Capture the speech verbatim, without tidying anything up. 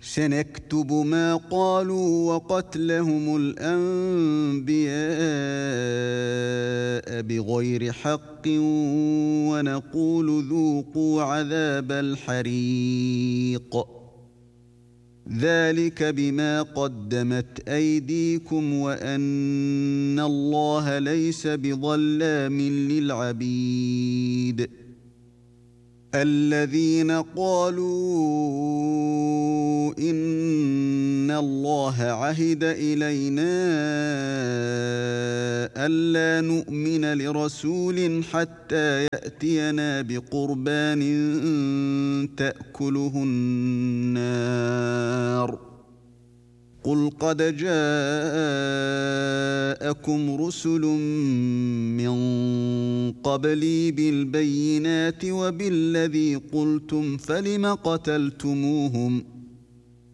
سنكتب ما قالوا وقتلهم الأنبياء بغير حق ونقول ذوقوا عذاب الحريق ذلك بما قدمت أيديكم وأن الله ليس بظلام للعبيد الذين قالوا إن الله عهد إلينا ألا نؤمن لرسول حتى يأتينا بقربان تأكله النار قل قد جاءكم رسل من قبلي بالبينات وبالذي قلتم فلم قتلتموهم